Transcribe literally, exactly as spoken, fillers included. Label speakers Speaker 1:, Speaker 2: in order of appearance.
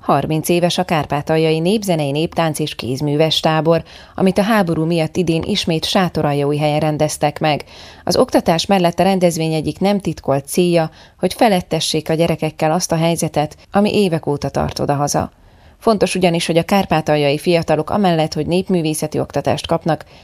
Speaker 1: harminc éves a kárpátaljai népzenei, néptánc és kézműves tábor, amit a háború miatt idén ismét Sátoraljaújhelyen rendeztek meg. Az oktatás mellett a rendezvény egyik nem titkolt célja, hogy felettessék a gyerekekkel azt a helyzetet, ami évek óta tart odahaza. Fontos ugyanis, hogy a kárpátaljai fiatalok amellett, hogy népművészeti oktatást kapnak,